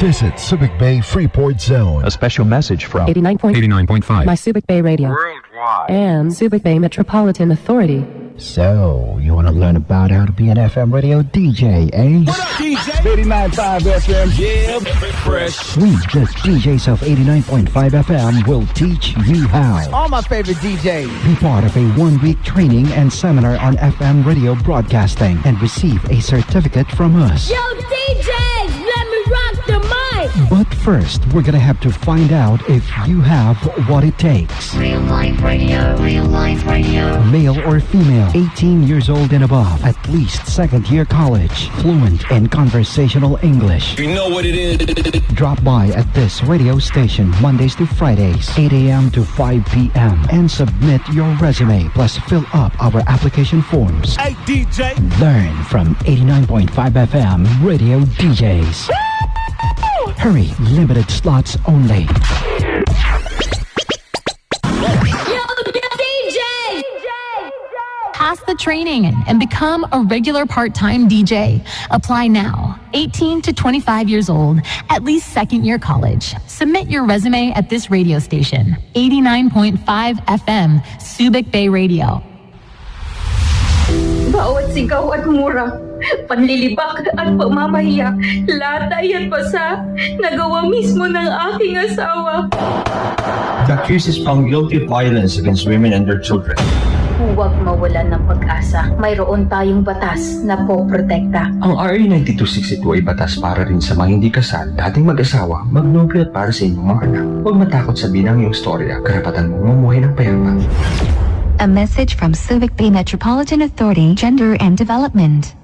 Visit Subic Bay Freeport Zone. A special message from 89.5 My Subic Bay Radio Worldwide. and Subic Bay Metropolitan Authority. So, you want to learn about how to be an FM radio DJ, eh? What up, DJ? 89.5 FM. Yeah, fresh. We, the DJs of 89.5 FM, will teach you how. All my favorite DJs. Be part of a one-week training and seminar on FM radio broadcasting and receive a certificate from us. Yo, DJs, let me rock the mic. But first, we're gonna have to find out if you have what it takes. Real life radio, real life radio. Male or female, 18 years old and above, at least second-year college, fluent in conversational English. You know what it is. Drop by at this radio station Mondays to Fridays, 8 a.m. to 5 p.m. and submit your resume plus fill up our application forms. Hey, DJ. Learn from 89.5 FM radio DJs. Hurry, limited slots only. Yo, DJ. Pass the training and become a regular part-time DJ. Apply now. 18 to 25 years old, at least second-year college. Submit your resume at this radio station, 89.5 FM, Subic Bay Radio. Bawat sigaw at mura, panlilibak at pamamahiya, lahat ay at pasa, nagawa mismo ng aking asawa. The accused is found guilty of violence against women and their children. Huwag mawalan ng pag-asa. Mayroon tayong batas na poprotekta. Ang RA 9262 ay batas para rin sa mga hindi kasal, dating mag-asawa, magnobyo at para sa inyong mga anak. Huwag matakot sabihin ang iyong storya, karapatan mong mamuhay ng payapa. A message from Subic Bay Metropolitan Authority, Gender and Development.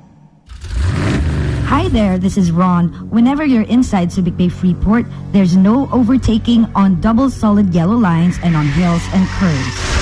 Hi there, this is Ron. Whenever you're inside Subic Bay Freeport, there's no overtaking on double solid yellow lines and on hills and curves.